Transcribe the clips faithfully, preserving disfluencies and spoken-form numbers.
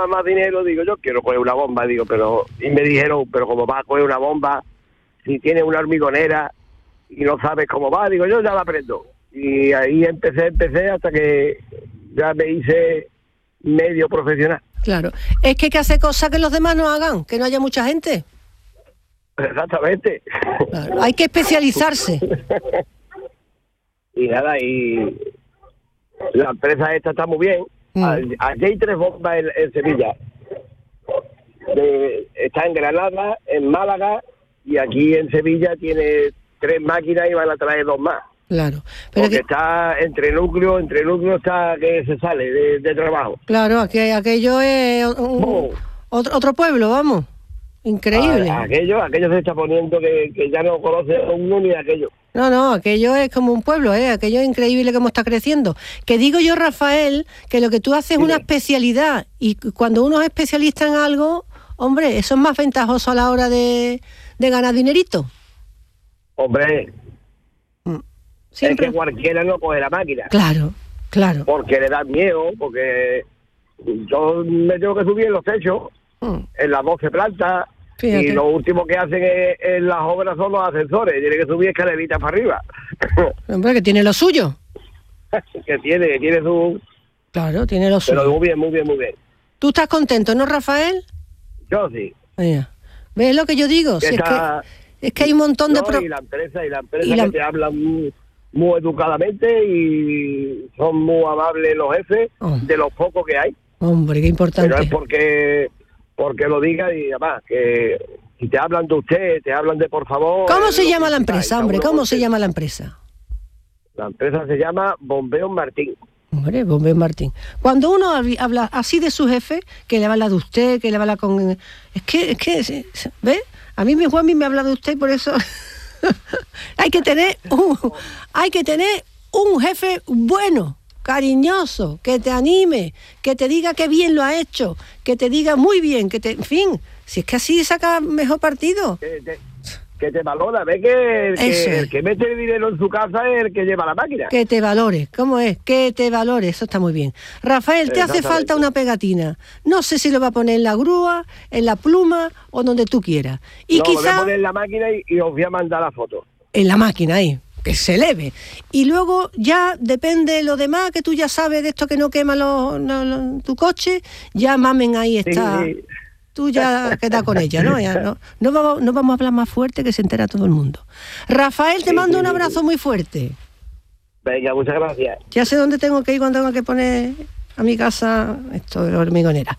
más, más dinero, digo, yo quiero coger una bomba, digo, pero... Y me dijeron, pero como vas a coger una bomba, si tienes una hormigonera y no sabes cómo va, digo, yo ya la aprendo. Y ahí empecé, empecé hasta que ya me hice medio profesional. Claro. Es que hay que hacer cosas que los demás no hagan, que no haya mucha gente. Exactamente. Claro. Hay que especializarse. Y nada, y la empresa esta está muy bien. Mm. Allí hay tres bombas en, en Sevilla. De, está en Granada, en Málaga, y aquí en Sevilla tiene tres máquinas y van a traer dos más. Claro. Pero porque que... está entre núcleo, entre núcleo está que se sale de, de trabajo. Claro, aquí, aquello es un, oh. otro, otro pueblo, vamos. Increíble. A, aquello, aquello se está poniendo que, que ya no conoce a uno ni aquello. No, no, aquello es como un pueblo, ¿eh? Aquello es increíble cómo está creciendo. Que digo yo, Rafael, que lo que tú haces es sí. una especialidad, y cuando uno es especialista en algo, hombre, eso es más ventajoso a la hora de, de ganar dinerito. Hombre, mm. Siempre. Es que cualquiera no coge la máquina. Claro, claro. Porque le da miedo, porque yo me tengo que subir en los techos, mm. en las doce plantas. Fíjate. Y lo último que hacen es, en las obras son los ascensores, tiene que subir escaleritas para arriba. Hombre, que tiene lo suyo. que tiene, que tiene su... Claro, tiene lo suyo. Pero muy bien, muy bien, muy bien. ¿Tú estás contento, no, Rafael? Yo sí. Mira. ¿Ves lo que yo digo? Si está... es, que, es que hay un montón no, de... Pro... Y la empresa, y la empresa y la... que te hablan muy, muy educadamente y son muy amables los jefes, oh. de los pocos que hay. Hombre, qué importante. Pero es porque... porque lo diga y además que si te hablan de usted, te hablan de por favor. ¿Cómo se llama la empresa, hombre? ¿Cómo se llama la empresa? La empresa se llama Bombeos Martín. Hombre, Bombeos Martín. Cuando uno habla así de su jefe, que le habla de usted, que le habla con... Es que, es que, ¿ves? A mí mi Juanmi me habla de usted, por eso hay que tener un, hay que tener un jefe bueno, cariñoso, que te anime, que te diga que bien lo ha hecho, que te diga muy bien, que te, en fin, si es que así saca mejor partido. Que te, que te valora, ve que el, que el que mete el dinero en su casa es el que lleva la máquina. Que te valore, ¿cómo es? Que te valore, eso está muy bien. Rafael, te hace falta una pegatina. No sé si lo va a poner en la grúa, en la pluma o donde tú quieras. Y no, quizá... lo voy a poner en la máquina y, y os voy a mandar la foto. En la máquina, ahí. Que se eleve. Y luego ya depende lo demás, que tú ya sabes de esto que no quema lo, lo, lo, tu coche, ya mamen ahí está. Sí. Tú ya quedas con ella, ¿no? Ya, no, no, vamos, no vamos a hablar más fuerte que se entera todo el mundo. Rafael, te sí, mando sí, un abrazo sí. muy fuerte. Venga, muchas gracias. Ya sé dónde tengo que ir cuando tengo que poner a mi casa esto de la hormigonera.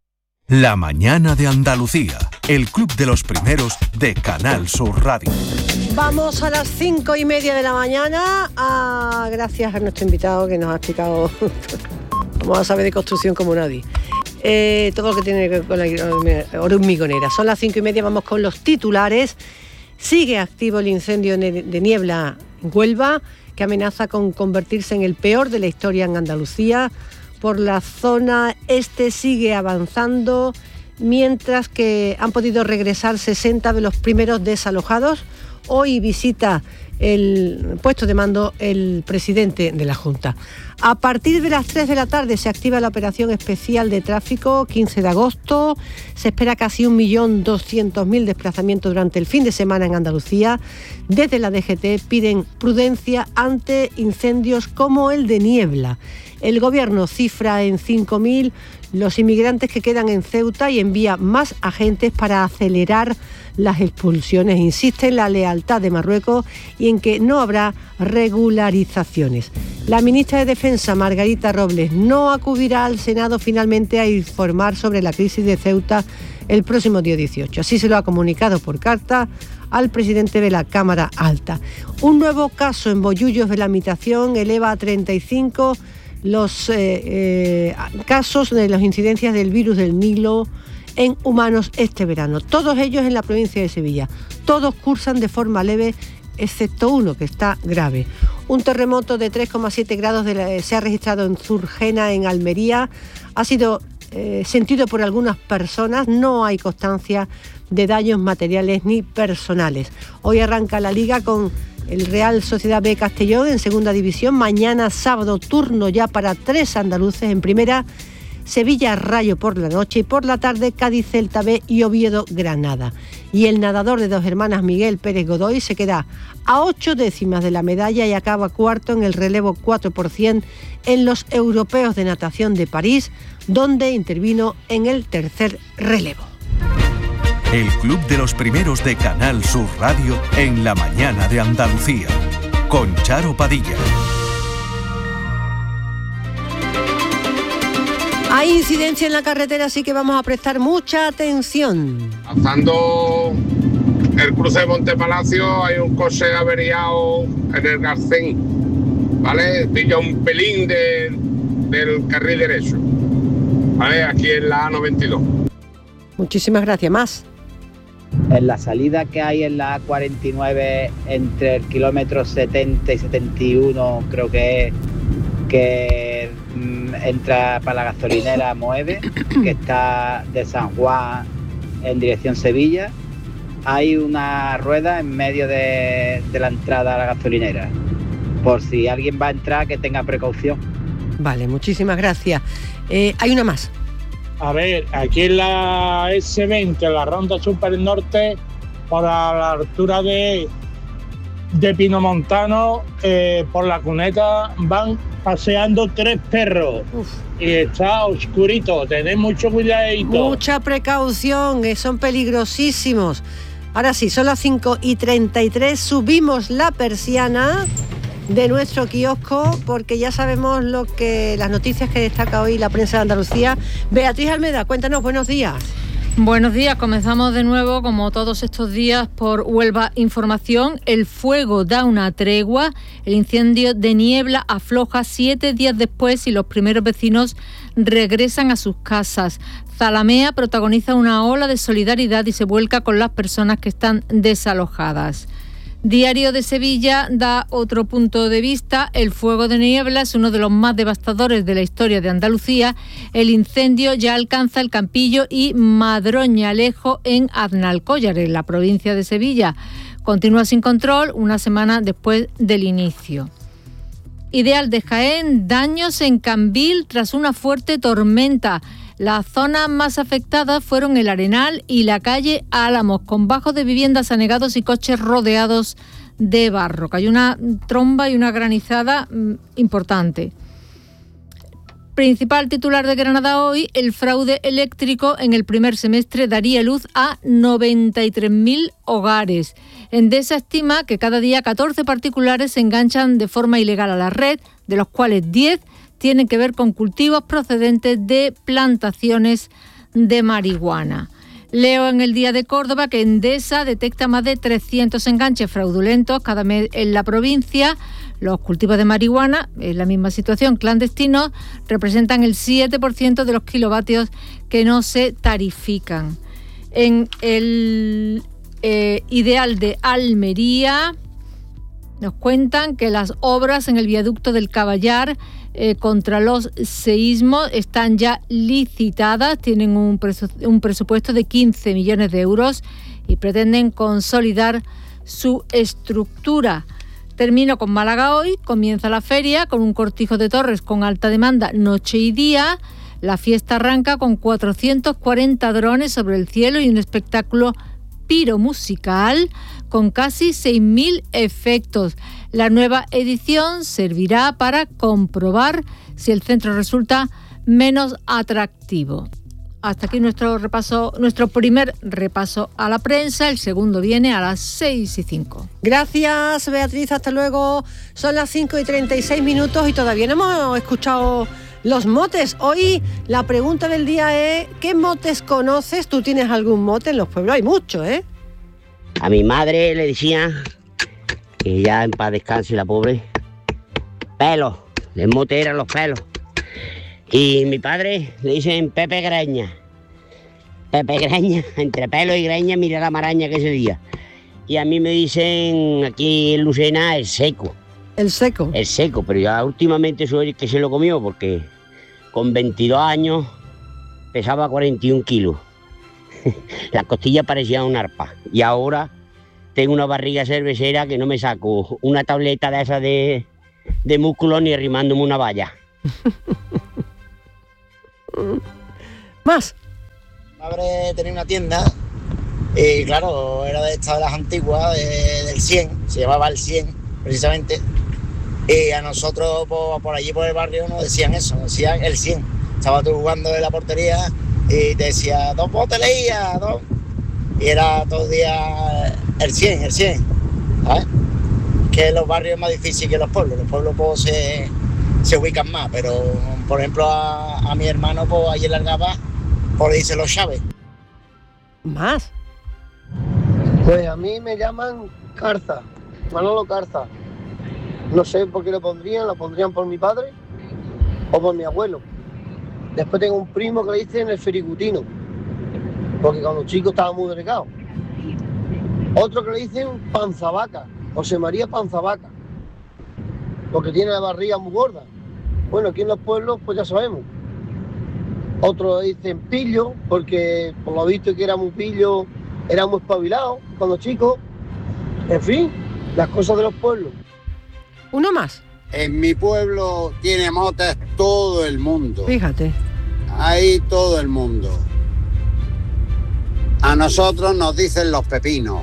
La mañana de Andalucía, el club de los primeros de Canal Sur Radio. Vamos a las cinco y media de la mañana, a, gracias a nuestro invitado que nos ha explicado, vamos a saber de construcción como nadie, eh, todo lo que tiene que ver con la hormigonera. Son las cinco y media, vamos con los titulares. Sigue activo el incendio de Niebla en Huelva, que amenaza con convertirse en el peor de la historia en Andalucía. Por la zona este sigue avanzando, mientras que han podido regresar sesenta de los primeros desalojados. Hoy visita el puesto de mando el presidente de la Junta. A partir de las tres de la tarde se activa la operación especial de tráfico, quince de agosto. Se espera casi un millón doscientos mil desplazamientos durante el fin de semana en Andalucía. Desde la D G T piden prudencia ante incendios como el de Niebla. El Gobierno cifra en cinco mil los inmigrantes que quedan en Ceuta y envía más agentes para acelerar las expulsiones. Insiste en la lealtad de Marruecos y en que no habrá regularizaciones. La ministra de Defensa, Margarita Robles, no acudirá al Senado finalmente a informar sobre la crisis de Ceuta el próximo día dieciocho. Así se lo ha comunicado por carta al presidente de la Cámara Alta. Un nuevo caso en Bollullos de la Habitación eleva a treinta y cinco los eh, eh, casos de las incidencias del virus del Nilo en humanos este verano. Todos ellos en la provincia de Sevilla. Todos cursan de forma leve, excepto uno que está grave. Un terremoto de tres coma siete grados de la, se ha registrado en Zurgena, en Almería. Ha sido eh, sentido por algunas personas. No hay constancia de daños materiales ni personales. Hoy arranca la Liga con el Real Sociedad B Castellón en segunda división. Mañana sábado turno ya para tres andaluces en primera. Sevilla Rayo por la noche y por la tarde Cádiz Celta B y Oviedo Granada. Y el nadador de Dos Hermanas Miguel Pérez Godoy se queda a ocho décimas de la medalla y acaba cuarto en el relevo cuatro por ciento en los Europeos de Natación de París, donde intervino en el tercer relevo. El Club de los Primeros de Canal Sur Radio en la mañana de Andalucía, con Charo Padilla. Hay incidencia en la carretera, así que vamos a prestar mucha atención. Pasando el cruce de Montepalacio hay un coche averiado en el Garcén, ¿vale? Pilla un pelín de, del carril derecho, ¿vale? Aquí en la A noventa y dos. Muchísimas gracias. Más. En la salida que hay en la A cuarenta y nueve entre el kilómetro setenta y setenta y uno, creo que es, que mm, entra para la gasolinera Moeve, que está de San Juan en dirección Sevilla, hay una rueda en medio de, de la entrada a la gasolinera. Por si alguien va a entrar, que tenga precaución. Vale, muchísimas gracias. Eh, hay una más. A ver, aquí en la ese veinte, la Ronda Super Norte, por a la altura de, de Pinomontano, eh, por la cuneta, van paseando tres perros. Uf. Y está oscurito, tened mucho cuidadito. Mucha precaución, eh, son peligrosísimos. Ahora sí, son las cinco y treinta y tres, subimos la persiana de nuestro kiosco porque ya sabemos lo que las noticias que destaca hoy la prensa de Andalucía. Beatriz Almeda, cuéntanos, buenos días. Buenos días, comenzamos de nuevo, como todos estos días, por Huelva Información. El fuego da una tregua, el incendio de Niebla afloja siete días después y los primeros vecinos regresan a sus casas. Zalamea protagoniza una ola de solidaridad y se vuelca con las personas que están desalojadas. Diario de Sevilla da otro punto de vista. El fuego de Niebla es uno de los más devastadores de la historia de Andalucía. El incendio ya alcanza el Campillo y Madroñalejo en Aznalcóllar, en la provincia de Sevilla. Continúa sin control una semana después del inicio. Ideal de Jaén, daños en Cambil tras una fuerte tormenta. Las zonas más afectadas fueron el Arenal y la calle Álamos, con bajos de viviendas anegados y coches rodeados de barro. Cayó una tromba y una granizada mmm, importante. Principal titular de Granada hoy, el fraude eléctrico en el primer semestre daría luz a noventa y tres mil hogares. Endesa estima que cada día catorce particulares se enganchan de forma ilegal a la red, de los cuales diez tienen que ver con cultivos procedentes de plantaciones de marihuana. Leo en el Día de Córdoba que Endesa detecta más de trescientos enganches fraudulentos cada mes en la provincia. Los cultivos de marihuana, en la misma situación, clandestinos, representan el siete por ciento de los kilovatios que no se tarifican. En el eh, Ideal de Almería nos cuentan que las obras en el viaducto del Caballar eh, contra los seísmos están ya licitadas, tienen un, presu- un presupuesto de quince millones de euros y pretenden consolidar su estructura. Termino con Málaga hoy, comienza la feria con un cortijo de torres con alta demanda noche y día. La fiesta arranca con cuatrocientos cuarenta drones sobre el cielo y un espectáculo piromusical con casi seis mil efectos. La nueva edición servirá para comprobar si el centro resulta menos atractivo. Hasta aquí nuestro repaso, nuestro primer repaso a la prensa. El segundo viene a las seis y cinco. Gracias, Beatriz, hasta luego. Son las cinco y treinta y seis minutos y todavía no hemos escuchado los motes. Hoy la pregunta del día es: ¿qué motes conoces? ¿Tú tienes algún mote? En los pueblos hay mucho, ¿eh? A mi madre le decía, que ya en paz descanse la pobre, pelos, el mote eran los pelos. Y mi padre le dicen Pepe Greña. Pepe Greña, entre pelo y greña, mira la maraña que ese día. Y a mí me dicen aquí en Lucena el seco. El seco. El seco, pero ya últimamente soy el que se lo comió porque con veintidós años pesaba cuarenta y un kilos. Las costillas parecían un arpa. Y ahora tengo una barriga cervecera que no me saco una tableta de esa de, de músculo ni arrimándome una valla. Más. Mi madre tenía una tienda y claro, era de estas de las antiguas, de, del cien, se llamaba el cien precisamente. Y a nosotros por, por allí por el barrio nos decían eso, nos decían el cien. Estabas tú jugando en la portería y te decía, dos botes leía, dos. Y era todo el día el cien, el cien, ¿sabes? Que los barrios es más difícil que los pueblos, los pueblos pues, se, se ubican más, pero por ejemplo a, a mi hermano pues allí en Largaba, pues le dicen los Chávez. Más. Pues a mí me llaman Carza, Manolo Carza. No sé por qué lo pondrían, lo pondrían por mi padre o por mi abuelo. Después tengo un primo que le dicen el Fericutino, porque cuando chico estaba muy delgado. Otro que le dicen Panzavaca, José María Panzavaca, porque tiene la barriga muy gorda. Bueno, aquí en los pueblos pues ya sabemos. Otro le dicen Pillo, porque por lo visto que era muy pillo, era muy espabilado cuando chico. En fin, las cosas de los pueblos. Uno más. En mi pueblo tiene motes todo el mundo. Fíjate. Ahí todo el mundo. A nosotros nos dicen los pepinos.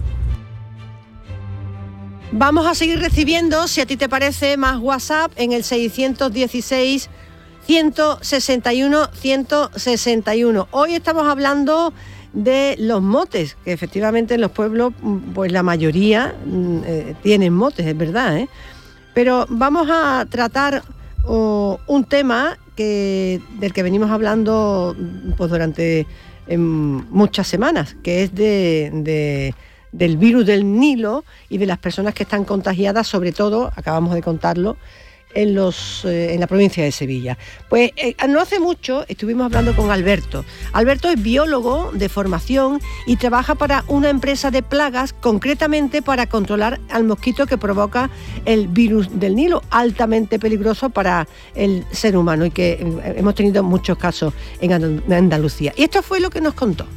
Vamos a seguir recibiendo, si a ti te parece, más WhatsApp en el seiscientos dieciséis, ciento sesenta y uno, ciento sesenta y uno. Hoy estamos hablando de los motes, que efectivamente en los pueblos, pues la mayoría eh, tienen motes, es verdad, ¿eh? Pero vamos a tratar oh, un tema que, del que venimos hablando pues, durante eh, muchas semanas, que es de, de, del virus del Nilo y de las personas que están contagiadas, sobre todo, acabamos de contarlo, en, los, eh, en la provincia de Sevilla. Pues eh, no hace mucho estuvimos hablando con Alberto. Alberto es biólogo de formación y trabaja para una empresa de plagas, concretamente para controlar al mosquito que provoca el virus del Nilo, altamente peligroso para el ser humano y que eh, hemos tenido muchos casos en Andalucía. Y esto fue lo que nos contó.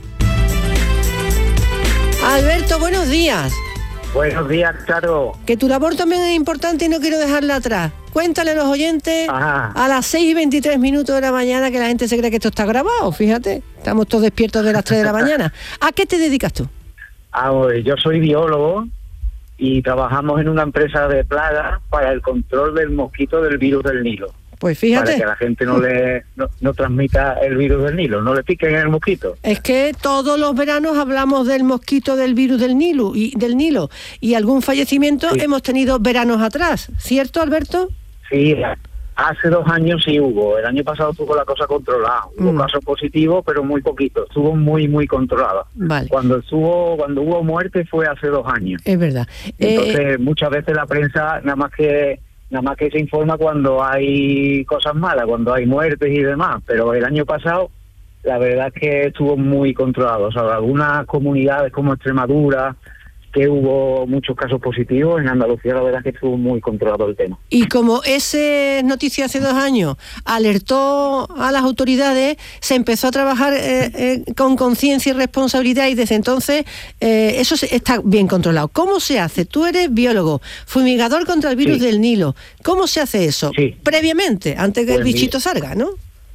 Alberto, buenos días. Buenos días, Charo. Que tu labor también es importante y no quiero dejarla atrás. Cuéntale a los oyentes. Ajá. A las seis y veintitrés minutos de la mañana, que la gente se cree que esto está grabado, fíjate. Estamos todos despiertos de las tres de la mañana. ¿A qué te dedicas tú? Ah, yo soy biólogo y trabajamos en una empresa de plagas para el control del mosquito del virus del Nilo. Pues fíjate. Para que la gente no le no, no transmita el virus del Nilo, no le piquen el mosquito. Es que todos los veranos hablamos del mosquito del virus del Nilo y del Nilo y algún fallecimiento sí. Hemos tenido veranos atrás, ¿cierto, Alberto? Sí, hace dos años sí hubo. El año pasado estuvo la cosa controlada. Hubo mm. casos positivos, pero muy poquitos. Estuvo muy, muy controlada. Vale. Cuando estuvo, cuando hubo muerte fue hace dos años. Es verdad. Entonces, eh... muchas veces la prensa nada más que nada más que se informa cuando hay cosas malas, cuando hay muertes y demás, pero el año pasado la verdad es que estuvo muy controlado. O sea, algunas comunidades como Extremadura, que hubo muchos casos positivos, en Andalucía la verdad es que estuvo muy controlado el tema. Y como ese noticia hace dos años alertó a las autoridades, se empezó a trabajar eh, eh, con conciencia y responsabilidad y desde entonces eh, eso está bien controlado. ¿Cómo se hace? Tú eres biólogo, fumigador contra el virus sí. del Nilo. ¿Cómo se hace eso? Sí. Previamente, antes que pues el bichito mira. salga, ¿no?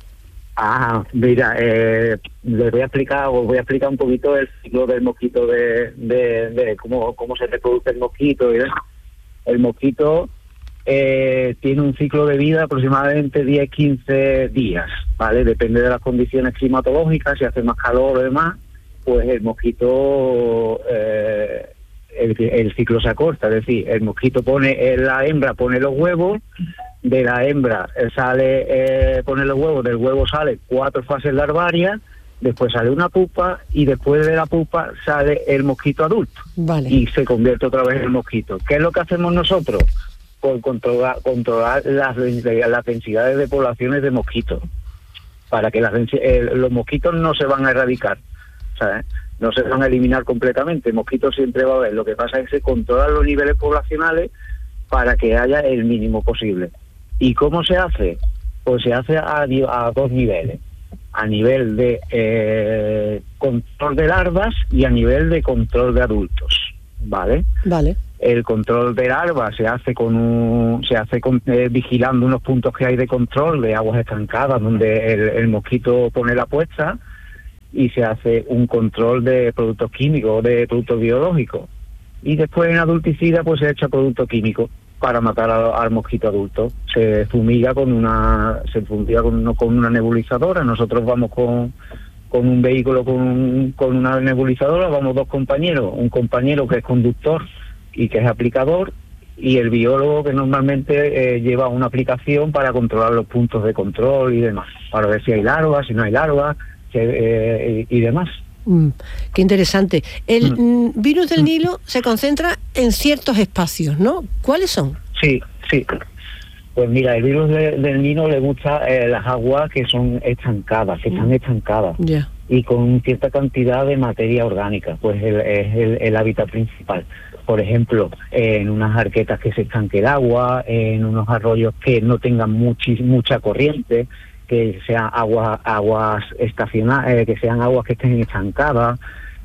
Ah, mira, eh, les voy a explicar, os voy a explicar un poquito el ciclo del mosquito, de, de, de cómo, cómo se reproduce el mosquito. Y el mosquito eh, tiene un ciclo de vida aproximadamente diez a quince días, ¿vale? Depende de las condiciones climatológicas, si hace más calor o demás, pues el mosquito, eh, el, el ciclo se acorta, es decir, el mosquito pone, la hembra pone los huevos, de la hembra sale, eh, pone los huevos, del huevo sale cuatro fases larvarias, después sale una pupa y después de la pupa sale el mosquito adulto. Vale. Y se convierte otra vez en mosquito. ¿Qué es lo que hacemos nosotros? Pues controlar, controlar las, las densidades de poblaciones de mosquitos, para que las, eh, los mosquitos no se van a erradicar, ¿sabes? No se van a eliminar completamente, mosquitos siempre va a haber. Lo que pasa es que se controlan los niveles poblacionales para que haya el mínimo posible. ¿Y cómo se hace? Pues se hace a, a dos niveles. A nivel de eh, control de larvas y a nivel de control de adultos, ¿vale? Vale. El control de larvas se hace con un, se hace con, eh, vigilando unos puntos que hay de control de aguas estancadas donde el, el mosquito pone la puesta, y se hace un control de productos químicos, de productos biológicos. Y después en adulticida pues se echa producto químico para matar a, al mosquito adulto. Se fumiga con una, se fumiga con, con una nebulizadora. Nosotros vamos con, con un vehículo con, con una nebulizadora, vamos dos compañeros, un compañero que es conductor y que es aplicador, y el biólogo que normalmente eh, lleva una aplicación para controlar los puntos de control y demás, para ver si hay larvas, si no hay larvas, si, eh, y, y demás. Mm, qué interesante. El mm. virus del Nilo se concentra en ciertos espacios, ¿no? ¿Cuáles son? Sí, sí. Pues mira, el virus de, del Nilo le gusta eh, las aguas que son estancadas, que mm. están estancadas. Ya. Yeah. Y con cierta cantidad de materia orgánica, pues el, es el, el hábitat principal. Por ejemplo, eh, en unas arquetas que se estanque el agua, en unos arroyos que no tengan muchi, mucha corriente, que sean aguas aguas estacionales, eh, que sean aguas que estén estancadas.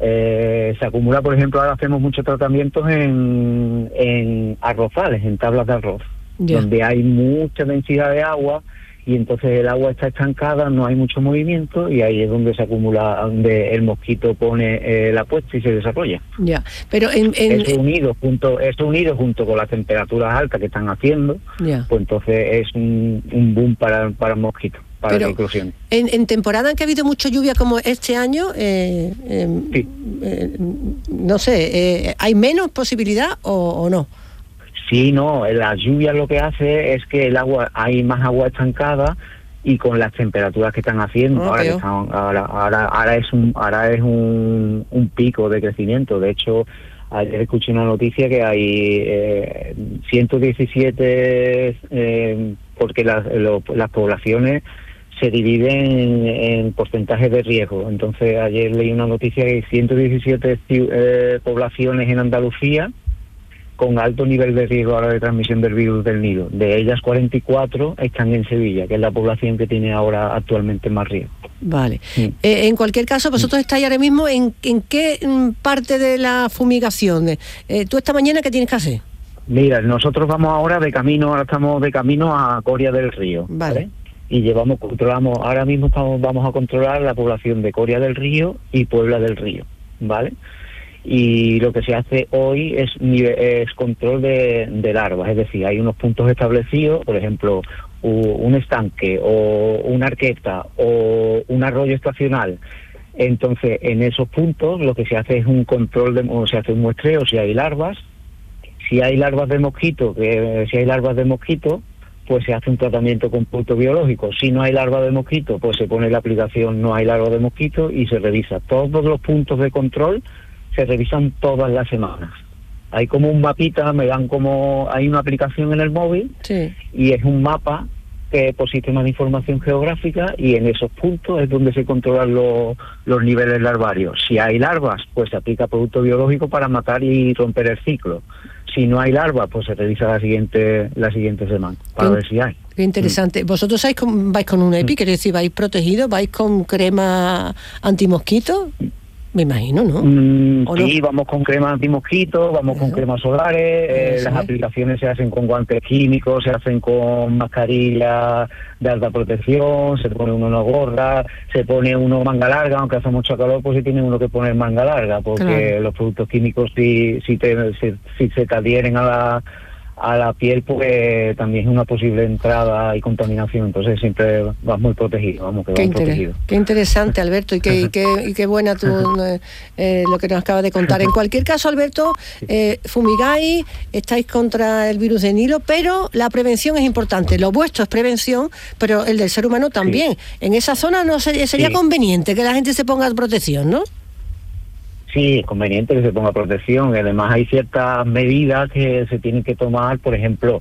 Eh, se acumula, por ejemplo, ahora hacemos muchos tratamientos en, en arrozales, en tablas de arroz, yeah. donde hay mucha densidad de agua, y entonces el agua está estancada, no hay mucho movimiento, y ahí es donde se acumula, donde el mosquito pone eh, la puesta y se desarrolla. Ya, pero en, en... Eso unido junto, eso unido junto con las temperaturas altas que están haciendo, yeah. pues entonces es un, un boom para, para el mosquito, para pero la eclosión. En, en temporada en que ha habido mucha lluvia como este año, eh, eh, sí. eh, no sé, eh, ¿hay menos posibilidad o, o no? Sí, no, la lluvia lo que hace es que el agua, hay más agua estancada, y con las temperaturas que están haciendo, okay. ahora, que están, ahora, ahora, ahora es un ahora es un, un pico de crecimiento. De hecho, ayer escuché una noticia que hay eh, ciento diecisiete, eh, porque las, lo, las poblaciones se dividen en, en porcentajes de riesgo. Entonces, ayer leí una noticia que hay ciento diecisiete eh, poblaciones en Andalucía con alto nivel de riesgo ahora de transmisión del virus del Nilo. De ellas, cuarenta y cuatro están en Sevilla, que es la población que tiene ahora actualmente más riesgo. Vale. Sí. Eh, en cualquier caso, vosotros estáis ahora mismo en, en qué parte de la fumigación. Eh, ¿Tú esta mañana qué tienes que hacer? Mira, nosotros vamos ahora de camino, ahora estamos de camino a Coria del Río. Vale. ¿vale? Y llevamos, controlamos, ahora mismo estamos, vamos a controlar la población de Coria del Río y Puebla del Río, ¿vale? Y lo que se hace hoy es, es control de, de larvas, es decir, hay unos puntos establecidos, por ejemplo, un estanque o una arqueta o un arroyo estacional. Entonces, en esos puntos lo que se hace es un control, de, o se hace un muestreo si hay larvas. Si hay larvas de mosquito, que si hay larvas de mosquito, pues se hace un tratamiento con producto biológico. Si no hay larva de mosquito, pues se pone la aplicación no hay larva de mosquito y se revisa. Todos los puntos de control se revisan todas las semanas. Hay como un mapita, me dan como, hay una aplicación en el móvil, sí. y es un mapa que por sistema de información geográfica, y en esos puntos es donde se controlan los, los niveles larvarios. Si hay larvas, pues se aplica producto biológico para matar y romper el ciclo. Si no hay larvas, pues se revisa la siguiente la siguiente semana para qué, ver si hay. Qué interesante. ¿Vosotros vais con, vais con un EPI? ¿Quiere decir, vais protegidos? ¿Vais con crema antimosquito? Me imagino, ¿no? Mm, sí, no? vamos con crema antimosquito, vamos uh-huh. con cremas solares, eh, las aplicaciones se hacen con guantes químicos, se hacen con mascarilla de alta protección, se pone uno una gorra, se pone uno manga larga, aunque hace mucho calor, pues se tiene uno que poner manga larga, porque claro. los productos químicos si, si, te, si, si se te adhieren a la a la piel, pues también es una posible entrada y contaminación, entonces siempre vas muy protegido, vamos, que vas protegido. Qué interesante, Alberto, y qué, y qué, y qué buena tu, eh, lo que nos acabas de contar. En cualquier caso, Alberto, eh, fumigáis, estáis contra el virus de Nilo, pero la prevención es importante. Lo vuestro es prevención, pero el del ser humano también. Sí. En esa zona no sería, sería sí. conveniente que la gente se ponga protección, ¿no? Sí, es conveniente que se ponga protección, y además hay ciertas medidas que se tienen que tomar. Por ejemplo,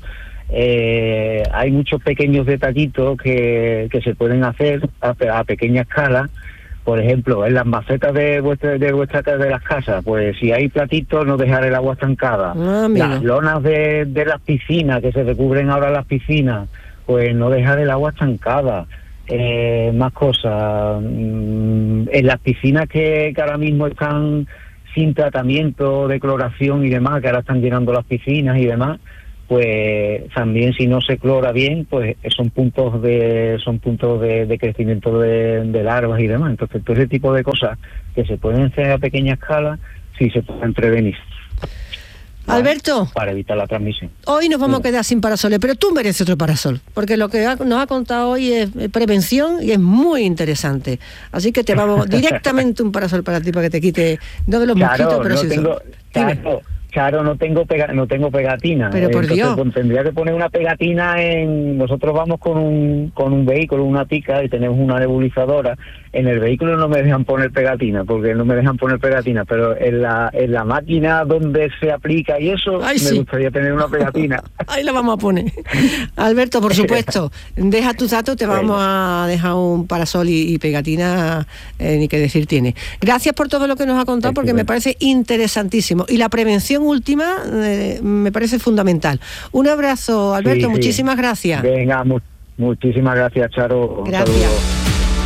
eh, hay muchos pequeños detallitos que, que se pueden hacer a, a pequeña escala. Por ejemplo, en las macetas de vuestra de vuestra de las casas, pues si hay platitos, no dejar el agua estancada. Ah, las lonas de, de las piscinas, que se recubren ahora las piscinas, pues no dejar el agua estancada. Eh, más cosas. En las piscinas que, que ahora mismo están sin tratamiento de cloración y demás, que ahora están llenando las piscinas y demás, pues también si no se clora bien, pues son puntos de son puntos de, de crecimiento de, de larvas y demás. Entonces todo ese tipo de cosas que se pueden hacer a pequeña escala, sí se pueden prevenir. Alberto, para evitar la transmisión. Hoy nos vamos a quedar sin parasoles, pero tú mereces otro parasol, porque lo que ha, nos ha contado hoy es prevención y es muy interesante. Así que te vamos directamente un parasol para ti, para que te quite, no de los claro, mosquitos, pero no sí tengo, claro, claro, no tengo pega, no tengo pegatina. Pero por Entonces, Dios. Pues, tendría que poner una pegatina en... Nosotros vamos con un con un vehículo, una pica, y tenemos una nebulizadora. En el vehículo no me dejan poner pegatina, porque no me dejan poner pegatina, pero en la en la máquina donde se aplica y eso, Ay, me sí. gustaría tener una pegatina. Ahí la vamos a poner. Alberto, por supuesto, deja tus datos, te vamos a dejar un parasol y, y pegatina, eh, ni que decir tiene. Gracias por todo lo que nos ha contado, porque me parece interesantísimo. Y la prevención última eh, me parece fundamental. Un abrazo, Alberto, Sí, sí. muchísimas gracias. Venga, mu- muchísimas gracias, Charo. Un Gracias. saludo.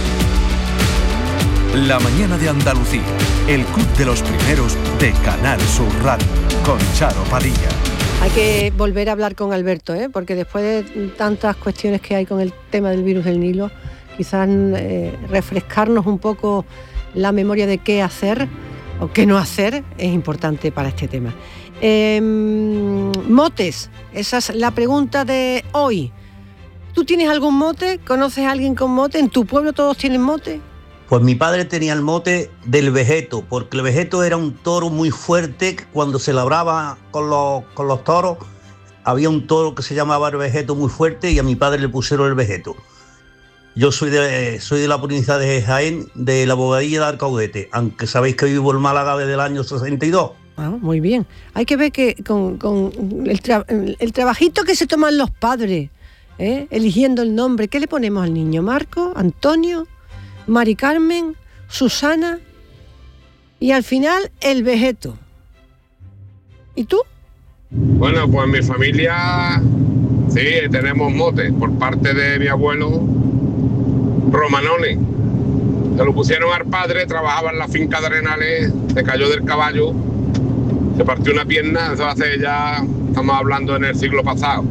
La mañana de Andalucía, el club de los primeros de Canal Sur Radio, con Charo Padilla. Hay que volver a hablar con Alberto, ¿eh? Porque después de tantas cuestiones que hay con el tema del virus del Nilo, quizás eh, refrescarnos un poco la memoria de qué hacer o qué no hacer es importante para este tema. Eh, motes, esa es la pregunta de hoy. ¿Tú tienes algún mote? ¿Conoces a alguien con mote? ¿En tu pueblo todos tienen mote? Pues mi padre tenía el mote del Vegeto, porque el Vegeto era un toro muy fuerte. Cuando se labraba con los, con los toros, había un toro que se llamaba el Vegeto muy fuerte y a mi padre le pusieron el Vegeto. Yo soy de, soy de la provincia de Jaén, de la Bogadilla de Alcaudete, aunque sabéis que vivo en Málaga desde el año sesenta y dos. Ah, muy bien. Hay que ver que con, con el, tra- el trabajito que se toman los padres, ¿eh? Eligiendo el nombre. ¿Qué le ponemos al niño? ¿Marco? ¿Antonio? Mari Carmen, Susana y al final el Vegeto. ¿Y tú? Bueno, pues en mi familia sí, tenemos motes por parte de mi abuelo Romanone. Se lo pusieron al padre, trabajaba en la finca de Arenales, se cayó del caballo, se partió una pierna, eso hace ya, estamos hablando en el siglo pasado.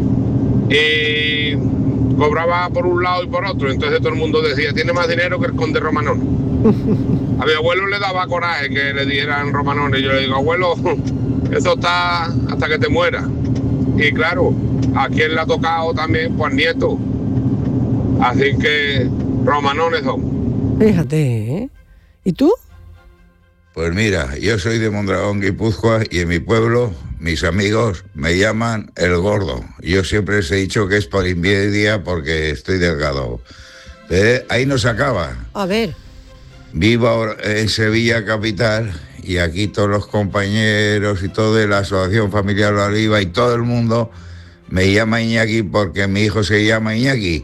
Y cobraba por un lado y por otro, entonces todo el mundo decía, tiene más dinero que el conde Romanone. A mi abuelo le daba coraje que le dieran Romanone, y yo le digo, abuelo, eso está hasta que te mueras. Y claro, a quien le ha tocado también, pues nieto. Así que Romanones son. Fíjate, ¿eh? ¿Y tú? Pues mira, yo soy de Mondragón, Guipúzcoa, y en mi pueblo mis amigos me llaman el gordo. Yo siempre les he dicho que es por envidia porque estoy delgado. Pero ahí no se acaba. A ver. Vivo ahora en Sevilla capital y aquí todos los compañeros y todo de la Asociación Familiar La Oliva y todo el mundo me llama Iñaki porque mi hijo se llama Iñaki.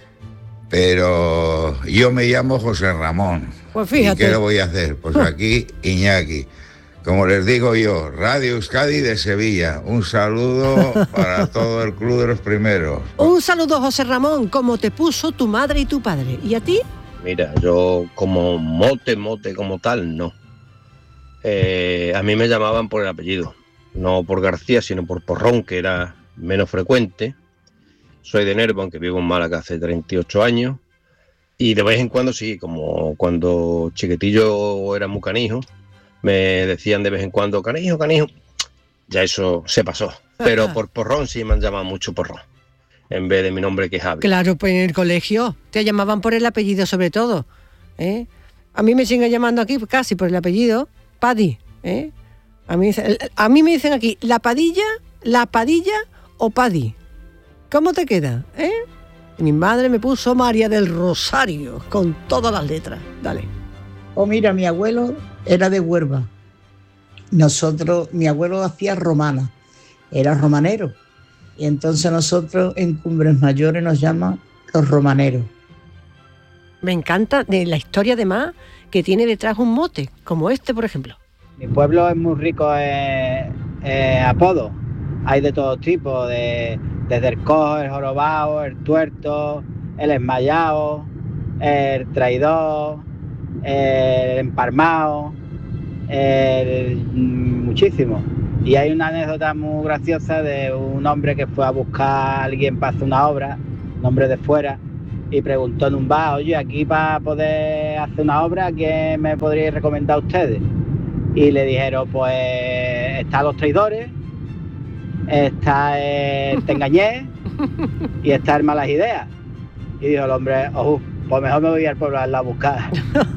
Pero yo me llamo José Ramón. Pues fíjate. ¿Y qué le voy a hacer? Pues aquí Iñaki. Como les digo yo, Radio Euskadi de Sevilla. Un saludo para todo el Club de los Primeros. Un saludo, José Ramón, como te puso tu madre y tu padre. ¿Y a ti? Mira, yo como mote, mote como tal, no. Eh, a mí me llamaban por el apellido. No por García, sino por Porrón, que era menos frecuente. Soy de Nerva, aunque vivo en Málaga hace treinta y ocho años. Y de vez en cuando sí, como cuando chiquitillo era muy canijo, me decían de vez en cuando, canijo, canijo. Ya eso se pasó. Pero por Porrón sí me han llamado mucho Porrón, en vez de mi nombre que es Javi. Claro, pues en el colegio te llamaban por el apellido sobre todo, ¿eh? A mí me siguen llamando aquí casi por el apellido, Paddy, ¿eh? A mí, a mí me dicen aquí, ¿la Padilla, la Padilla o Paddy? ¿Cómo te queda, eh? Y mi madre me puso María del Rosario, con todas las letras. Dale. Oh, mira, mi abuelo era de Huelva. Nosotros, mi abuelo hacía romana, era romanero. Y entonces nosotros en Cumbres Mayores nos llaman los romaneros. Me encanta de la historia además que tiene detrás un mote, como este, por ejemplo. Mi pueblo es muy rico en, en apodos. Hay de todo tipo, de, desde el cojo, el jorobado, el tuerto, el esmayado, el traidor, el empalmado. eh, muchísimo. Y hay una anécdota muy graciosa de un hombre que fue a buscar a alguien para hacer una obra, un hombre de fuera, y preguntó en un bar, oye, aquí para poder hacer una obra, ¿quién me podríais recomendar a ustedes? Y le dijeron, pues, está Los Traidores, está el Te Engañé y está el Malas Ideas. Y dijo el hombre, oh, pues mejor me voy al pueblo a la buscar.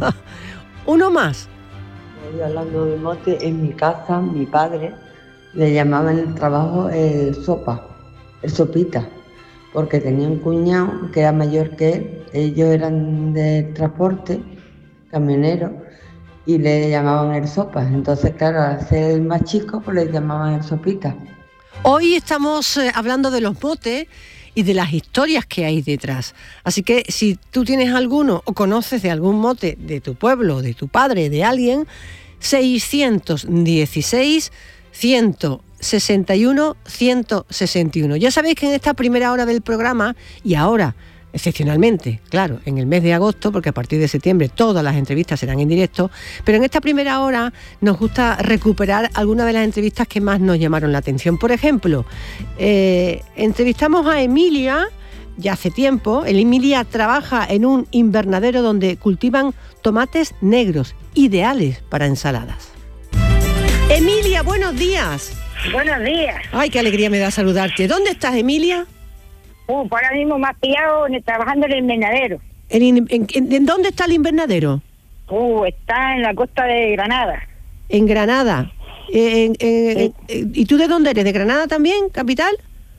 Uno más. Estoy hablando de mote. En mi casa, mi padre le llamaba en el trabajo el sopa, el sopita, porque tenía un cuñado que era mayor que él. Ellos eran de transporte, camioneros, y le llamaban el sopa. Entonces, claro, al ser el más chico, pues le llamaban el sopita. Hoy estamos eh, hablando de los motes y de las historias que hay detrás. Así que si tú tienes alguno o conoces de algún mote de tu pueblo, de tu padre, de alguien, seiscientos dieciséis, ciento sesenta y uno, ciento sesenta y uno. Ya sabéis que en esta primera hora del programa, y ahora, excepcionalmente, claro, en el mes de agosto, porque a partir de septiembre todas las entrevistas serán en directo, pero en esta primera hora nos gusta recuperar algunas de las entrevistas que más nos llamaron la atención. Por ejemplo, eh, entrevistamos a Emilia, ya hace tiempo. Emilia trabaja en un invernadero donde cultivan tomates negros, ideales para ensaladas. Emilia, buenos días. Buenos días. Ay, qué alegría me da saludarte. ¿Dónde estás, Emilia? Uh, por ahora mismo me has pillado trabajando en el invernadero. ¿En, en, en, ¿En dónde está el invernadero? Uh, está en la costa de Granada. En Granada. Eh, en, en, sí. ¿Y tú de dónde eres? ¿De Granada también, capital?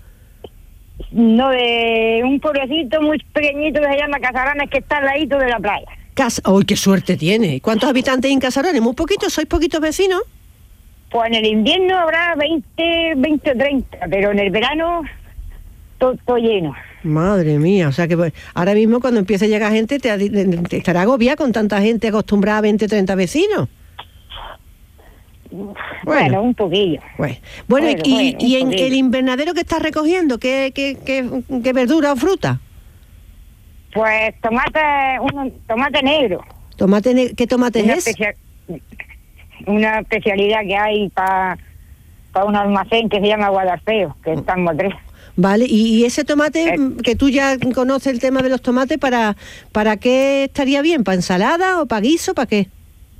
No, de un pueblecito muy pequeñito que se llama Casarones, que está al ladito de la playa. Cas ¡Uy, qué suerte tiene! ¿Cuántos habitantes hay en Casarones? ¿Muy poquitos? ¿Sois poquitos vecinos? Pues en el invierno habrá veinte, veinte o treinta, pero en el verano todo, todo lleno. Madre mía, o sea que pues, ahora mismo cuando empiece a llegar gente te, te estará agobiada con tanta gente acostumbrada a veinte, treinta vecinos. Bueno, bueno un poquillo. Bueno, bueno, bueno y, bueno, y en poquillo. El invernadero que estás recogiendo, ¿qué, qué, qué, qué verdura o fruta? Pues tomate, un tomate negro. Tomate ne ¿Qué tomate una es? Especia una especialidad que hay para pa un almacén que se llama Guadalfeo, que está en Motrés. Vale, y, y ese tomate, eh, que tú ya conoces el tema de los tomates, ¿para, para qué estaría bien? ¿Para ensalada o para guiso? ¿Para qué?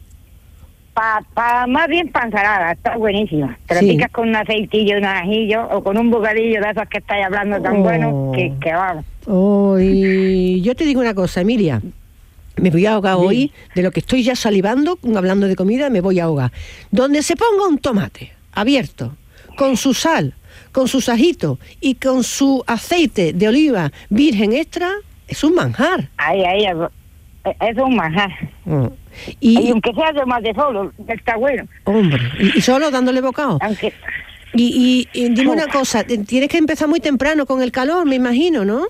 Para pa, más bien para ensalada, está buenísima. Te lo sí. picas con un aceitillo, un ajillo o con un bocadillo de esos que estáis hablando tan oh. buenos que, que vamos. Oh, y yo te digo una cosa, Emilia. Me voy a ahogar sí. hoy, de lo que estoy ya salivando, hablando de comida, me voy a ahogar. Donde se ponga un tomate abierto, con su sal, con sus ajitos y con su aceite de oliva virgen extra, es un manjar. Ahí, ahí, es un manjar. Mm. Y, y aunque sea tomate solo, está bueno. Hombre, y, y solo dándole bocado. Aunque... Y, y, y dime una cosa, tienes que empezar muy temprano con el calor, me imagino, ¿no?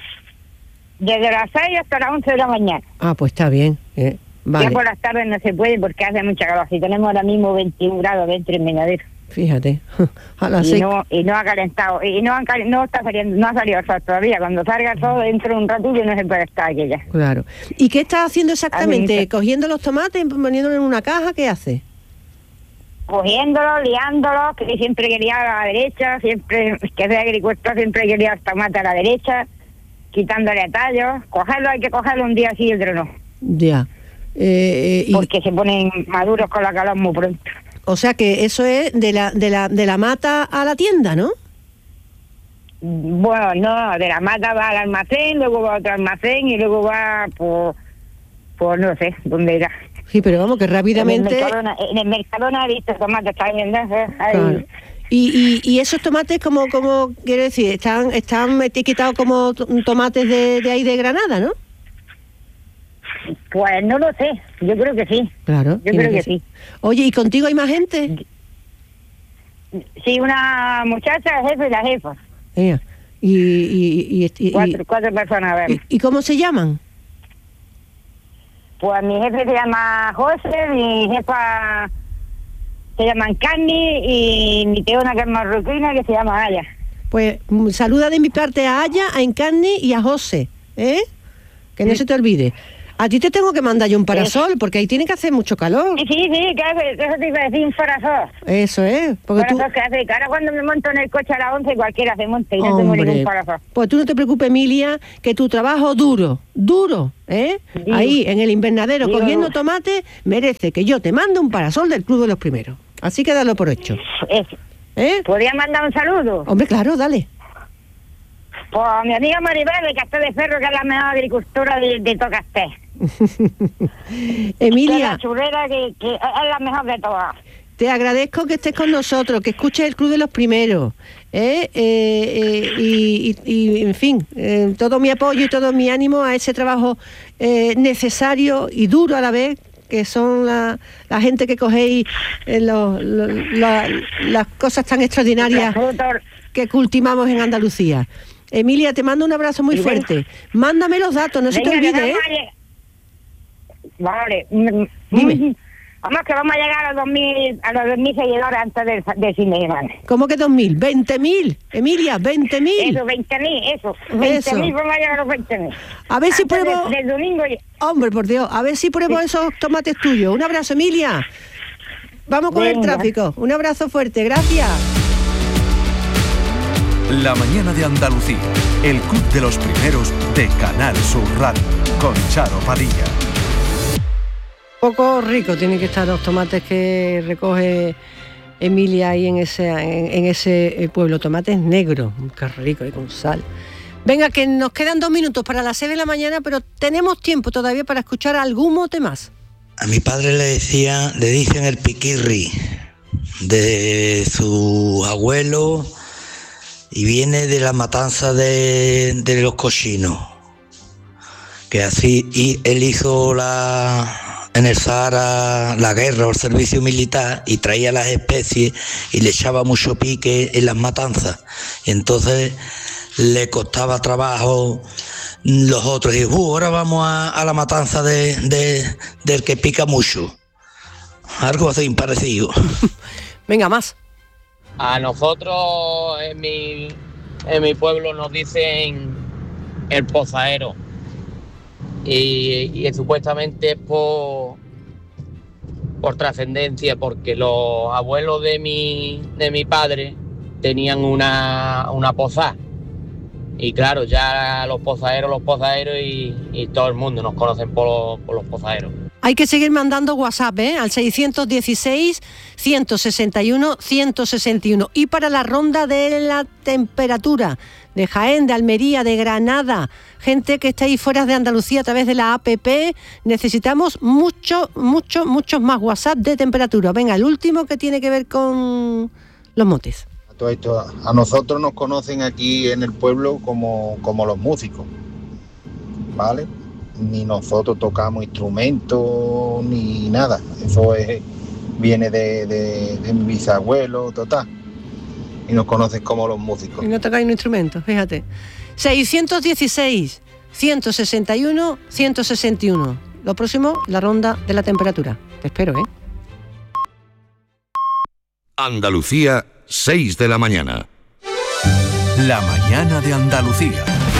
Desde las seis hasta las once de la mañana. Ah, pues está bien. Eh, vale. Ya por las tardes no se puede porque hace mucha calor. Si tenemos ahora mismo veintiún grados dentro del invernadero. Fíjate. A las y, seis... no, y no ha calentado. Y no, han, no está saliendo, no ha salido el sol todavía. Cuando salga el sol dentro de un ratillo no se puede estar aquí ya. Claro. ¿Y qué estás haciendo exactamente? ¿Cogiendo los tomates, poniéndolos en una caja? ¿Qué hace? Cogiéndolos, liándolos, que siempre quería a la derecha, siempre que sea agricultor, siempre quería el tomate a la derecha, quitándole tallos. Cogerlo hay que cogerlo un día sí y otro no. Ya. Eh, y... Porque se ponen maduros con la calor muy pronto. O sea que eso es de la de la de la mata a la tienda, ¿no? Bueno, no, de la mata va al almacén, luego va a otro almacén y luego va por, por no sé, dónde irá. Sí, pero vamos, que rápidamente... En el Mercadona, en el Mercadona he visto tomates también, ¿no? Claro. Y, y, y esos tomates, como, como quiero decir, están están etiquetados como tomates de, de ahí de Granada, ¿no? Pues no lo sé, yo creo que sí. Claro. Yo creo que, que sí. Oye, ¿y contigo hay más gente? Sí, una muchacha, el jefe y la jefa. Yeah. Y, y, y, y, cuatro, y, cuatro personas, a ver. ¿Y, ¿Y cómo se llaman? Pues mi jefe se llama José, mi jefa se llama Candy y mi teona que es marroquina que se llama Aya. Pues saluda de mi parte a Aya, a Encarni y a José, ¿eh? Que no sí. se te olvide. A ti te tengo que mandar yo un parasol, sí. Porque ahí tiene que hacer mucho calor. Sí, sí, que hace, eso te iba a decir, un parasol. Eso es. Porque parasol tú... que hace, que ahora cuando me monto en el coche a las once, cualquiera se monta y no Hombre, tengo ningún parasol. Pues tú no te preocupes, Emilia, que tu trabajo duro, duro, ¿eh? Digo, ahí en el invernadero digo, cogiendo tomate, merece que yo te mande un parasol del Club de los Primeros. Así que dalo por hecho. Eso. ¿Eh? ¿Podría mandar un saludo? Hombre, claro, dale. Pues a mi amiga Maribel de Castel de Ferro, que es la mejor agricultura de, de Tocasté. Emilia. Que es la churrera que, que es la mejor de todas. Te agradezco que estés con nosotros, que escuches el Club de los Primeros, ¿eh? Eh, eh, y, y, y, en fin, eh, todo mi apoyo y todo mi ánimo a ese trabajo eh, necesario y duro a la vez, que son la, la gente que cogéis eh, lo, lo, la, las cosas tan extraordinarias que cultivamos en Andalucía. Emilia, te mando un abrazo muy fuerte. Mándame los datos, no se te olvide, ¿eh? Vale. Dime. Vamos, que vamos a llegar a los dos mil, a los dos mil seguidores antes del, del fin de semana. ¿Cómo que dos mil? ¿veinte mil? Emilia, ¿veinte mil? Eso, veinte mil, eso. veinte mil, vamos a llegar a los veinte mil. A ver antes si pruebo... Del, del domingo... Hombre, por Dios, a ver si pruebo sí. esos tomates tuyos. Un abrazo, Emilia. Vamos con Venga. el tráfico. Un abrazo fuerte, gracias. La mañana de Andalucía, el Club de los Primeros de Canal Sur Radio, con Charo Padilla. Poco rico tienen que estar los tomates que recoge Emilia ahí en ese, en, en ese pueblo. Tomates negros, qué rico y con sal. Venga, que nos quedan dos minutos para las seis de la mañana, pero tenemos tiempo todavía para escuchar algún mote más. A mi padre le decía, le dicen el piquirri de su abuelo y viene de la matanza de, de los cochinos, que así y él hizo la en el Sahara la guerra o el servicio militar y traía las especies y le echaba mucho pique en las matanzas. Y entonces le costaba trabajo los otros. Y uh, ahora vamos a, a la matanza de, de, del que pica mucho. Algo así parecido. Venga, más. A nosotros en mi, en mi pueblo nos dicen el pozaero. Y, y supuestamente es por, por trascendencia, porque los abuelos de mi, de mi padre tenían una, una posada. Y claro, ya los pozaderos, los pozaderos y, y todo el mundo nos conocen por los, por los pozaderos. Hay que seguir mandando WhatsApp, ¿eh? Al seiscientos dieciséis, ciento sesenta y uno, ciento sesenta y uno. Y para la ronda de la temperatura de Jaén, de Almería, de Granada, gente que está ahí fuera de Andalucía a través de la A P P, necesitamos mucho, mucho, muchos más WhatsApp de temperatura. Venga, el último que tiene que ver con los motes. Todo esto, a nosotros nos conocen aquí en el pueblo como, como los músicos, ¿vale? Ni nosotros tocamos instrumentos ni nada, eso es, viene de, de, de mi bisabuelo, total, y nos conocen como los músicos. Y no tocáis un instrumento, fíjate. seiscientos dieciséis, ciento sesenta y uno, ciento sesenta y uno. Lo próximo, la ronda de la temperatura. Te espero, ¿eh? Andalucía, seis de la mañana. La mañana de Andalucía.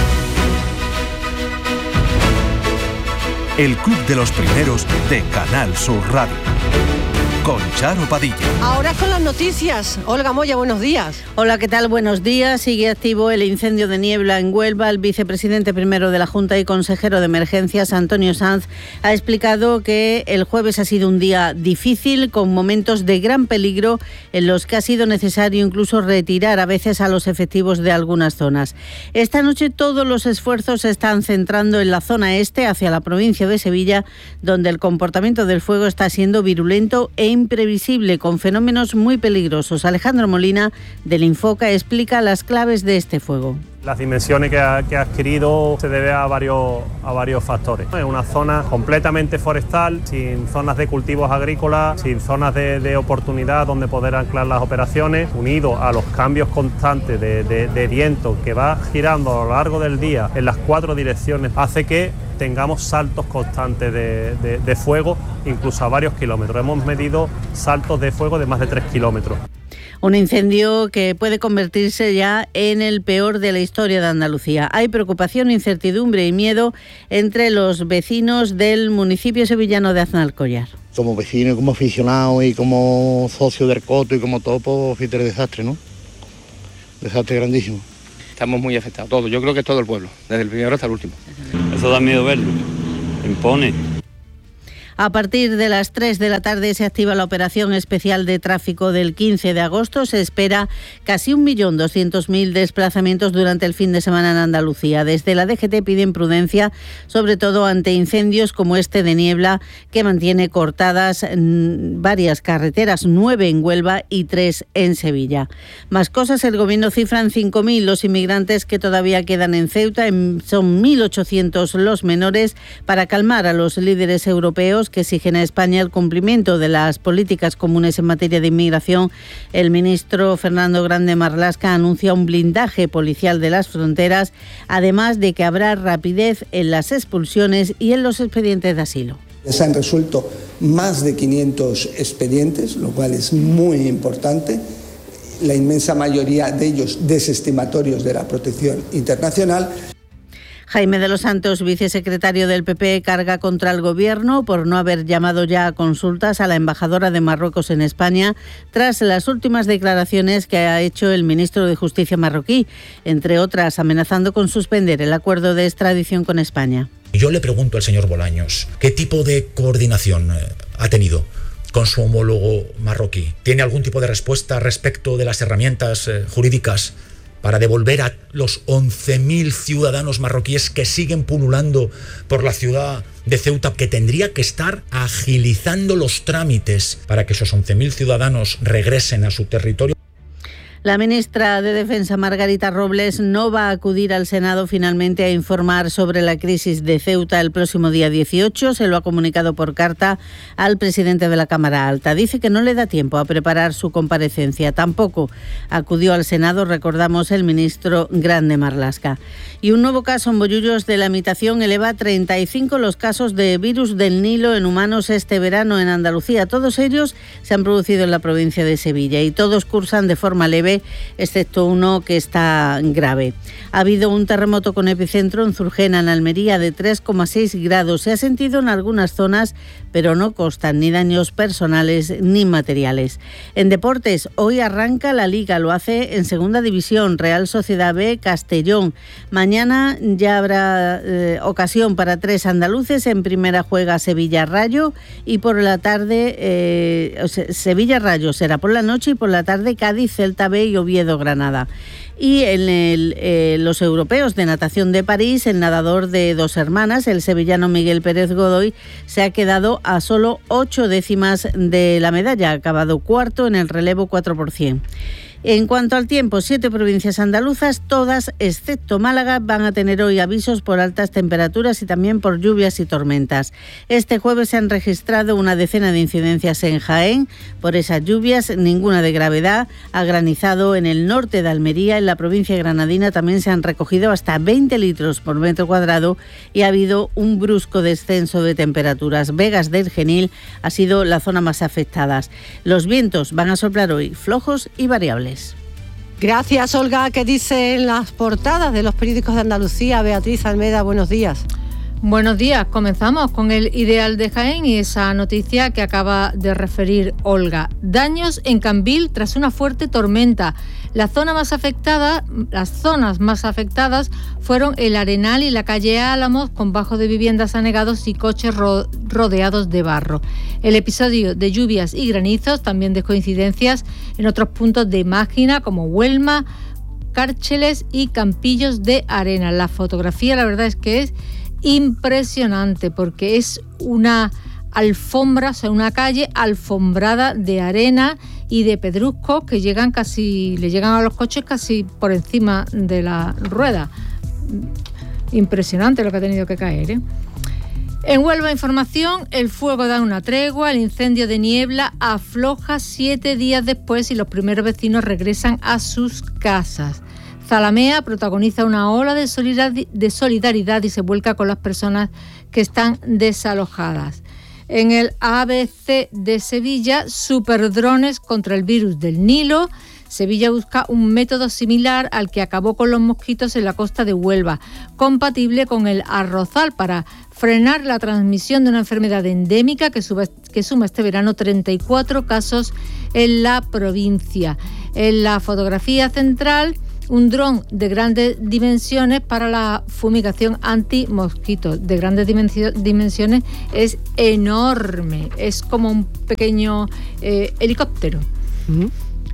El Club de los Primeros de Canal Sur Radio. Con Charo Padilla. Ahora con las noticias. Olga Moya, buenos días. Hola, ¿qué tal? Buenos días. Sigue activo el incendio de niebla en Huelva. El vicepresidente primero de la Junta y consejero de Emergencias, Antonio Sanz, ha explicado que el jueves ha sido un día difícil, con momentos de gran peligro en los que ha sido necesario incluso retirar a veces a los efectivos de algunas zonas. Esta noche todos los esfuerzos se están centrando en la zona este, hacia la provincia de Sevilla, donde el comportamiento del fuego está siendo virulento e imprevisible, con fenómenos muy peligrosos. Alejandro Molina, del Infoca, explica las claves de este fuego. Las dimensiones que ha, que ha adquirido se debe a varios, a varios factores. Es una zona completamente forestal, sin zonas de cultivos agrícolas, sin zonas de, de oportunidad donde poder anclar las operaciones, unido a los cambios constantes de, de, de viento que va girando a lo largo del día en las cuatro direcciones, hace que tengamos saltos constantes de, de, de fuego, incluso a varios kilómetros. Hemos medido saltos de fuego de más de tres kilómetros. Un incendio que puede convertirse ya en el peor de la historia de Andalucía. Hay preocupación, incertidumbre y miedo entre los vecinos del municipio sevillano de Aznalcóllar. Como vecino, como aficionado y como socio del Coto y como todo, pues fíjate el desastre, ¿no? Desastre grandísimo. Estamos muy afectados, todos. Yo creo que todo el pueblo, desde el primero hasta el último. Eso da miedo verlo, impone. A partir de las tres de la tarde se activa la operación especial de tráfico del quince de agosto. Se espera casi un millón doscientos mil desplazamientos durante el fin de semana en Andalucía. Desde la D G T piden prudencia, sobre todo ante incendios como este de Niebla, que mantiene cortadas varias carreteras, nueve en Huelva y tres en Sevilla. Más cosas, el Gobierno cifra en cinco mil los inmigrantes que todavía quedan en Ceuta. Son mil ochocientos los menores, para calmar a los líderes europeos que exigen a España el cumplimiento de las políticas comunes en materia de inmigración. El ministro Fernando Grande Marlaska anuncia un blindaje policial de las fronteras, además de que habrá rapidez en las expulsiones y en los expedientes de asilo. Se han resuelto más de quinientos expedientes, lo cual es muy importante. La inmensa mayoría de ellos desestimatorios de la protección internacional. Jaime de los Santos, vicesecretario del P P, carga contra el Gobierno por no haber llamado ya a consultas a la embajadora de Marruecos en España tras las últimas declaraciones que ha hecho el ministro de Justicia marroquí, entre otras amenazando con suspender el acuerdo de extradición con España. Yo le pregunto al señor Bolaños, ¿qué tipo de coordinación ha tenido con su homólogo marroquí? ¿Tiene algún tipo de respuesta respecto de las herramientas eh, jurídicas para devolver a los once mil ciudadanos marroquíes que siguen pululando por la ciudad de Ceuta, que tendría que estar agilizando los trámites para que esos once mil ciudadanos regresen a su territorio? La ministra de Defensa, Margarita Robles, no va a acudir al Senado finalmente a informar sobre la crisis de Ceuta el próximo día dieciocho. Se lo ha comunicado por carta al presidente de la Cámara Alta. Dice que no le da tiempo a preparar su comparecencia. Tampoco acudió al Senado, recordamos, el ministro Grande Marlaska. Y un nuevo caso en Bollullos de la Imitación eleva a treinta y cinco los casos de virus del Nilo en humanos este verano en Andalucía. Todos ellos se han producido en la provincia de Sevilla y todos cursan de forma leve, excepto uno que está grave. Ha habido un terremoto con epicentro en Zurgena, en Almería, de tres coma seis grados. Se ha sentido en algunas zonas, pero no constan ni daños personales ni materiales. En deportes, hoy arranca la Liga, lo hace en Segunda División, Real Sociedad B, Castellón. Mañana ya habrá eh, ocasión para tres andaluces. En primera juega Sevilla Rayo y por la tarde, eh, o sea, Sevilla Rayo será por la noche y por la tarde Cádiz, Celta B y Oviedo Granada. Y en el, eh, los europeos de natación de París, el nadador de Dos Hermanas, el sevillano Miguel Pérez Godoy, se ha quedado a solo ocho décimas de la medalla, ha acabado cuarto en el relevo cuatro por ciento. En cuanto al tiempo, siete provincias andaluzas, todas excepto Málaga, van a tener hoy avisos por altas temperaturas y también por lluvias y tormentas. Este jueves se han registrado una decena de incidencias en Jaén por esas lluvias, ninguna de gravedad. Ha granizado en el norte de Almería, en la provincia granadina también se han recogido hasta veinte litros por metro cuadrado y ha habido un brusco descenso de temperaturas. Vegas del Genil ha sido la zona más afectada. Los vientos van a soplar hoy flojos y variables. Gracias, Olga. ¿Qué dicen las portadas de los periódicos de Andalucía? Beatriz Almeda, buenos días. Buenos días. Comenzamos con el Ideal de Jaén y esa noticia que acaba de referir Olga. Daños en Cambil tras una fuerte tormenta. La zona más afectada, las zonas más afectadas fueron el Arenal y la calle Álamos, con bajos de viviendas anegados y coches ro- rodeados de barro. El episodio de lluvias y granizos también dejó incidencias en otros puntos de Mágina, como Huelma, Cárcheles y Campillos de Arena. La fotografía, la verdad es que es impresionante, porque es una alfombra, o sea, una calle alfombrada de arena y de pedruscos que llegan casi, le llegan a los coches casi por encima de la rueda. Impresionante lo que ha tenido que caer, ¿eh? En Huelva Información, el fuego da una tregua, el incendio de Niebla afloja siete días después y los primeros vecinos regresan a sus casas. Zalamea protagoniza una ola de solidaridad y se vuelca con las personas que están desalojadas. En el A B C de Sevilla, superdrones contra el virus del Nilo. Sevilla busca un método similar al que acabó con los mosquitos en la costa de Huelva, compatible con el arrozal para frenar la transmisión de una enfermedad endémica que, sube, que suma este verano treinta y cuatro casos en la provincia. En la fotografía central, un dron de grandes dimensiones para la fumigación anti-mosquitos. De grandes dimensiones, es enorme, es como un pequeño eh, helicóptero. Uh-huh.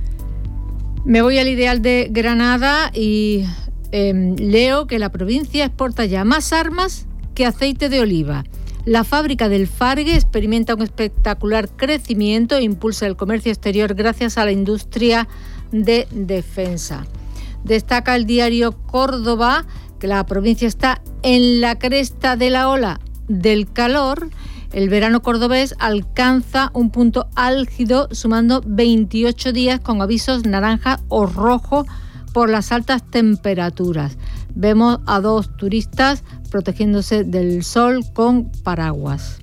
Me voy al Ideal de Granada y eh, leo que la provincia exporta ya más armas que aceite de oliva. La fábrica del Fargue experimenta un espectacular crecimiento e impulsa el comercio exterior gracias a la industria de defensa. Destaca el diario Córdoba que la provincia está en la cresta de la ola del calor. El verano cordobés alcanza un punto álgido, sumando veintiocho días con avisos naranja o rojo por las altas temperaturas. Vemos a dos turistas protegiéndose del sol con paraguas.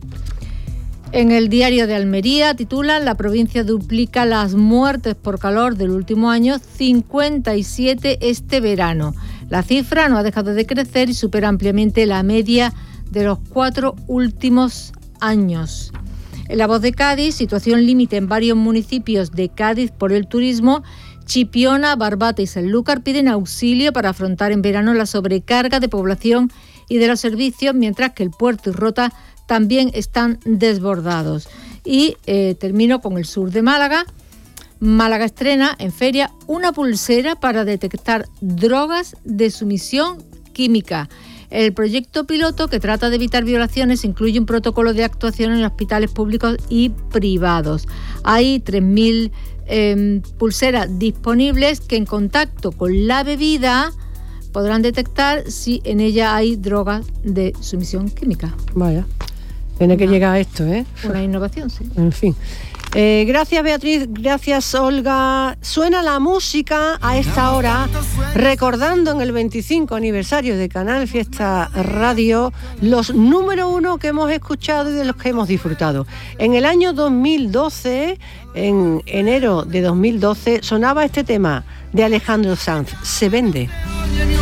En el diario de Almería titulan: la provincia duplica las muertes por calor del último año, cincuenta y siete este verano. La cifra no ha dejado de crecer y supera ampliamente la media de los cuatro últimos años. En La Voz de Cádiz, situación límite en varios municipios de Cádiz por el turismo. Chipiona, Barbate y Sanlúcar piden auxilio para afrontar en verano la sobrecarga de población y de los servicios, mientras que el Puerto y Rota también están desbordados. Y eh, termino con el sur de Málaga. Málaga estrena en feria una pulsera para detectar drogas de sumisión química. El proyecto piloto, que trata de evitar violaciones, incluye un protocolo de actuación en hospitales públicos y privados. Hay tres mil eh, pulseras disponibles que, en contacto con la bebida, podrán detectar si en ella hay drogas de sumisión química. Vaya, tiene que llegar a esto, ¿eh? Una innovación, sí. En fin. Eh, gracias, Beatriz, gracias, Olga. Suena la música a esta hora, recordando en el veinticinco aniversario de Canal Fiesta Radio los número uno que hemos escuchado y de los que hemos disfrutado. En el año dos mil doce, en enero de dos mil doce, sonaba este tema de Alejandro Sanz, Se vende.